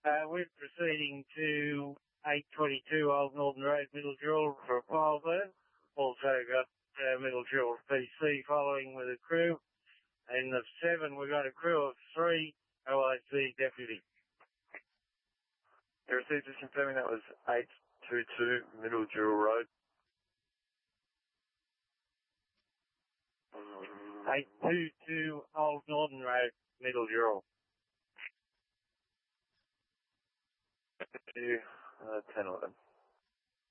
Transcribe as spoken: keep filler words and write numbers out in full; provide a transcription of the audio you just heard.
Uh, we're proceeding to eight twenty-two Old Northern Road, Middle Jewel for a file there. Also got uh, Middle Jewel P C following with a crew. And the seven, we've got a crew of three O I C deputies. You received just confirming that was eight twenty-two Middle Jewel Road. eight twenty-two Old Northern Road, Middle Jewel. Thank you. Uh, ten eleven.